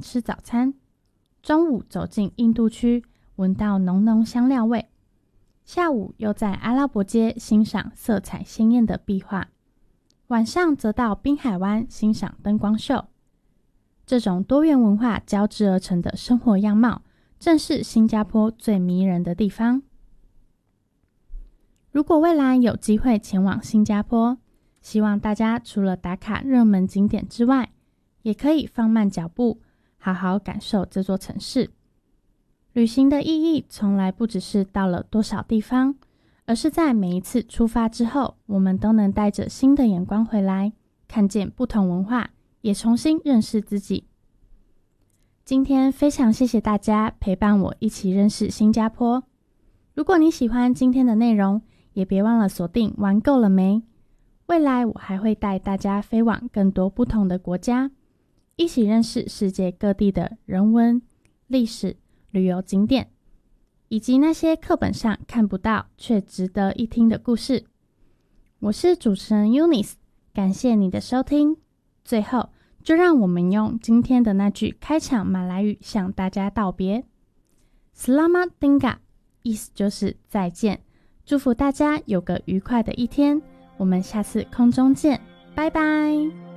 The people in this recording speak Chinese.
吃早餐，中午走进印度区，闻到浓浓香料味，下午又在阿拉伯街欣赏色彩鲜艳的壁画，晚上则到滨海湾欣赏灯光秀。这种多元文化交织而成的生活样貌，正是新加坡最迷人的地方。如果未来有机会前往新加坡，希望大家除了打卡热门景点之外，也可以放慢脚步，好好感受这座城市。旅行的意义从来不只是到了多少地方，而是在每一次出发之后，我们都能带着新的眼光回来，看见不同文化，也重新认识自己。今天非常谢谢大家陪伴我一起认识新加坡。如果你喜欢今天的内容，也别忘了锁定玩够了没？未来我还会带大家飞往更多不同的国家，一起认识世界各地的人文、历史、旅游景点，以及那些课本上看不到却值得一听的故事。我是主持人 Eunice， 感谢你的收听。最后，就让我们用今天的那句开场马来语向大家道别 Selamat tinggal， 意思就是再见。祝福大家有个愉快的一天，我们下次空中见，拜拜。